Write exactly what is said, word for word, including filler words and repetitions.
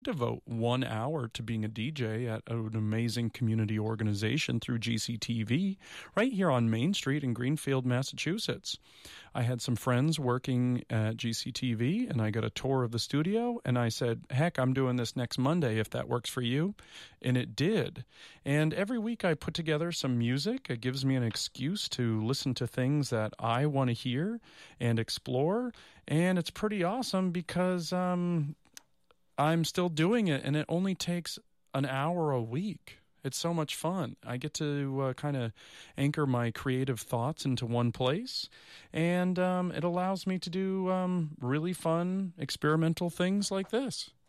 devote one hour to being a D J at an amazing community organization through G C T V right here on Main Street in Greenfield, Massachusetts. I had some friends working at G C T V, and I got a tour of the studio, and I said, heck, I'm doing this next Monday if that works for you. And it did. And every week I put together some music. It gives me an excuse to listen to things that I want to hear and explore. And it's pretty awesome because um, I'm still doing it, and it only takes an hour a week. It's so much fun. I get to uh, kind of anchor my creative thoughts into one place, and um, it allows me to do um, really fun experimental things like this.